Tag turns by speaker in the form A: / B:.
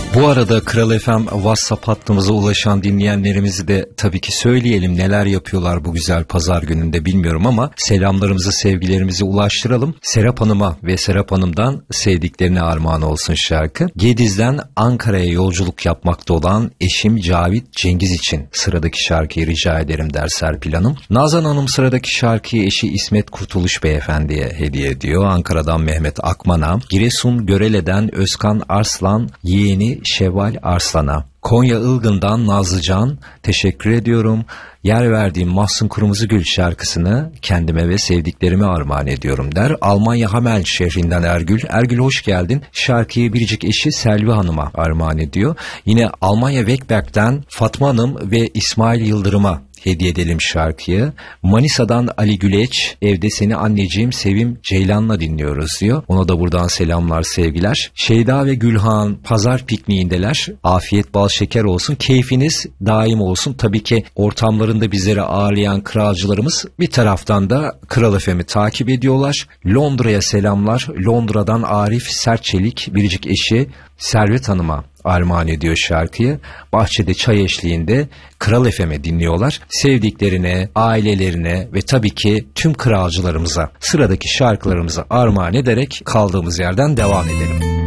A: Bu arada Kral FM WhatsApp hattımıza ulaşan dinleyenlerimizi de tabii ki söyleyelim, neler yapıyorlar bu güzel pazar gününde bilmiyorum ama selamlarımızı, sevgilerimizi ulaştıralım. Serap Hanım'a ve Serap Hanım'dan sevdiklerine armağan olsun şarkı. Gediz'den Ankara'ya yolculuk yapmakta olan eşim Cavit Cengiz için sıradaki şarkıyı rica ederim der Serpil Hanım. Nazan Hanım sıradaki şarkıyı eşi İsmet Kurtuluş Beyefendi'ye hediye ediyor. Ankara'dan Mehmet Akman'a, Giresun Görele'den Özkan Arslan yeğeni Şevval Arslan'a, Konya Ilgın'dan Nazlıcan teşekkür ediyorum. Yer verdiğim Mahsun Kırmızıgül şarkısını kendime ve sevdiklerime armağan ediyorum der. Almanya Hameln şehrinden Ergül. Ergül hoş geldin. Şarkıyı biricik eşi Selvi Hanım'a armağan ediyor. Yine Almanya Wegberg'den Fatma Hanım ve İsmail Yıldırım'a hediye edelim şarkıyı. Manisa'dan Ali Güleç, evde seni anneciğim Sevim Ceylan'la dinliyoruz diyor. Ona da buradan selamlar, sevgiler. Şeyda ve Gülhan pazar pikniğindeler. Afiyet bal şeker olsun, keyfiniz daim olsun. Tabii ki ortamlarında bizleri ağırlayan kralcılarımız bir taraftan da Kral FM'i takip ediyorlar. Londra'ya selamlar. Londra'dan Arif Sertçelik, biricik eşi Servet Hanım'a armağan ediyor şarkıyı. Bahçede çay eşliğinde Kral FM'i dinliyorlar. Sevdiklerine, ailelerine ve tabii ki tüm kralcılarımıza sıradaki şarkılarımızı armağan ederek kaldığımız yerden devam edelim.